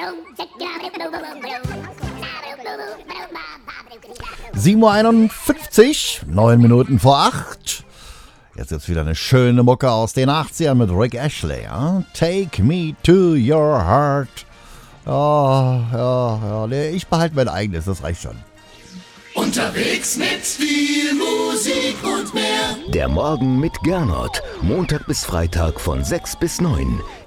7:51 Uhr, 9 Minuten vor 8. Jetzt wieder eine schöne Mucke aus den 80ern mit Rick Ashley. Ja? Take me to your heart. Ja, nee, ich behalte mein eigenes, das reicht schon. Unterwegs mit viel Musik und mehr. Der Morgen mit Gernot. Montag bis Freitag von 6 bis 9.